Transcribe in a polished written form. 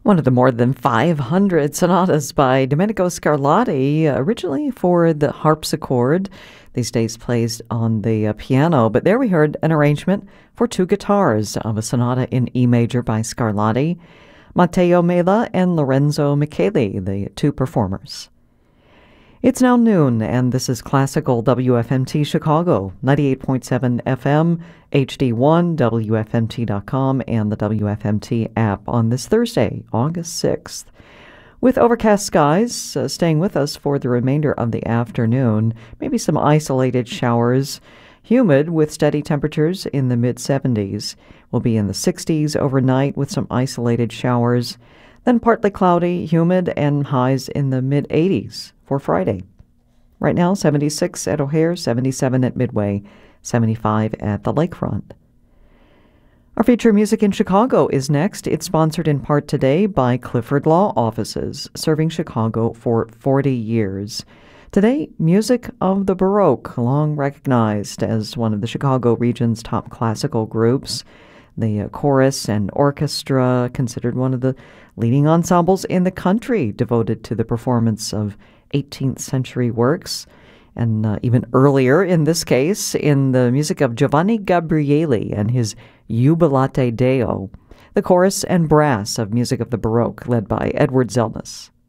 One of the more than 500 sonatas by Domenico Scarlatti, originally for the harpsichord, these days plays on the piano. But there we heard an arrangement for two guitars of a sonata in E major by Scarlatti, Matteo Mela and Lorenzo Micheli, the two performers. It's now noon, and this is Classical WFMT Chicago, 98.7 FM, HD1, WFMT.com, and the WFMT app on this Thursday, August 6th. With overcast skies staying with us for the remainder of the afternoon, maybe some isolated showers, humid with steady temperatures in the mid-70s. We'll be in the 60s overnight with some isolated showers, then partly cloudy, humid, and highs in the mid-80s for Friday. Right now, 76 at O'Hare, 77 at Midway, 75 at the Lakefront. Our feature Music in Chicago is next. It's sponsored in part today by Clifford Law Offices, serving Chicago for 40 years. Today, music of the Baroque, long recognized as one of the Chicago region's top classical groups. The chorus and orchestra, considered one of the leading ensembles in the country, devoted to the performance of 18th century works, and even earlier in this case, in the music of Giovanni Gabrieli and his Jubilate Deo, the chorus and brass of Music of the Baroque, led by Edward Zelnis.